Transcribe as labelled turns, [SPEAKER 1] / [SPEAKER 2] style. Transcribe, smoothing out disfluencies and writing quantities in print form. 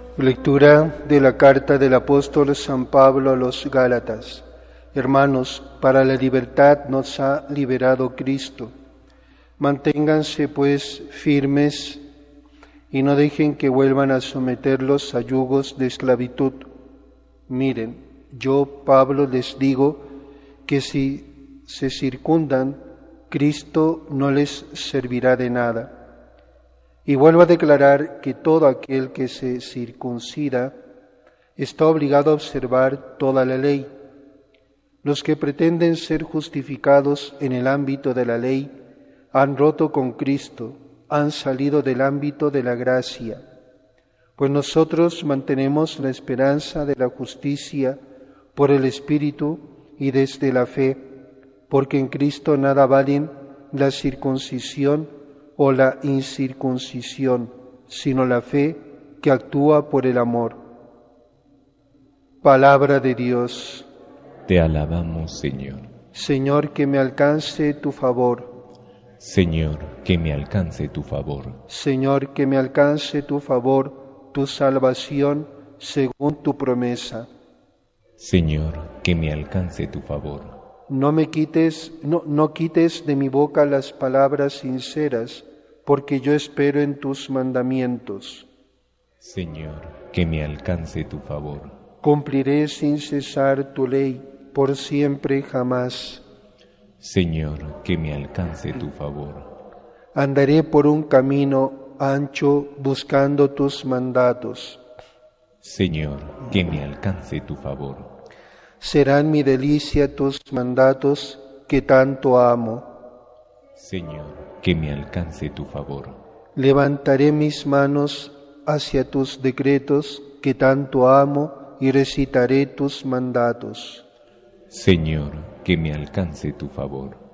[SPEAKER 1] Lectura de la carta del apóstol San Pablo a los Gálatas. Hermanos, para la libertad nos ha liberado Cristo. Manténganse pues firmes y no dejen que vuelvan a someterlos a yugos de esclavitud. Miren, yo, Pablo, les digo que si se circundan, Cristo no les servirá de nada. Y vuelvo a declarar que todo aquel que se circuncida está obligado a observar toda la ley. Los que pretenden ser justificados en el ámbito de la ley han roto con Cristo, han salido del ámbito de la gracia, pues nosotros mantenemos la esperanza de la justicia por el Espíritu y desde la fe, porque en Cristo nada valen la circuncisión o la incircuncisión, sino la fe que actúa por el amor. Palabra de Dios.
[SPEAKER 2] Te alabamos, Señor.
[SPEAKER 1] Señor, que me alcance tu favor.
[SPEAKER 2] Señor, que me alcance tu favor.
[SPEAKER 1] Señor, que me alcance tu favor, tu salvación, según tu promesa.
[SPEAKER 2] Señor, que me alcance tu favor.
[SPEAKER 1] No quites de mi boca las palabras sinceras, porque yo espero en tus mandamientos.
[SPEAKER 2] Señor, que me alcance tu favor.
[SPEAKER 1] Cumpliré sin cesar tu ley, por siempre jamás.
[SPEAKER 2] Señor, que me alcance tu favor.
[SPEAKER 1] Andaré por un camino ancho buscando tus mandatos.
[SPEAKER 2] Señor, que me alcance tu favor.
[SPEAKER 1] Serán mi delicia tus mandatos que tanto amo.
[SPEAKER 2] Señor, que me alcance tu favor.
[SPEAKER 1] Levantaré mis manos hacia tus decretos que tanto amo y recitaré tus mandatos.
[SPEAKER 2] Señor, que me alcance tu favor.